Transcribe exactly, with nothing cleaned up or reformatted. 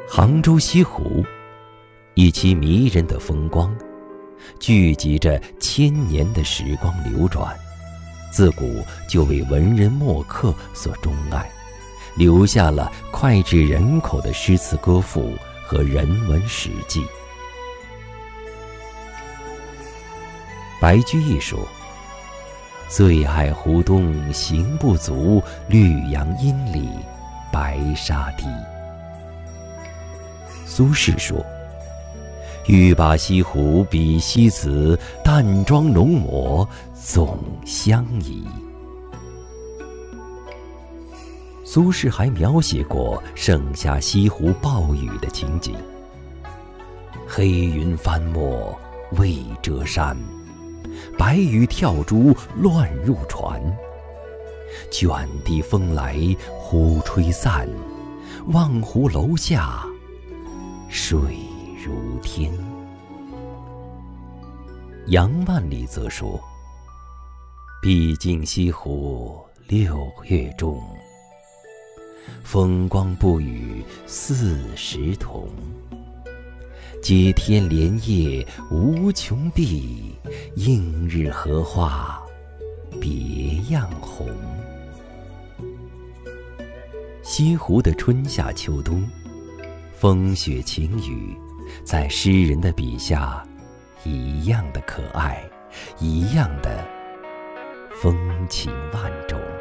杭州西湖，一期迷人的风光，聚集着千年的时光流转，自古就为文人墨客所钟爱，留下了脍炙人口的诗词歌赋和人文史记。白居易说：“最爱湖东行不足，绿杨阴里白沙堤。”苏轼说：“欲把西湖比西子，淡妆浓抹总相宜。”苏轼还描写过盛夏西湖暴雨的情景：“黑云翻墨未遮山，白雨跳珠乱入船。卷地风来忽吹散，望湖楼下水如天。”杨万里则说：“毕竟西湖六月中，风光不与四时同。接天莲叶无穷碧，映日荷花别样红。”西湖的春夏秋冬，风雪晴雨，在诗人的笔下一样的可爱，一样的风情万种。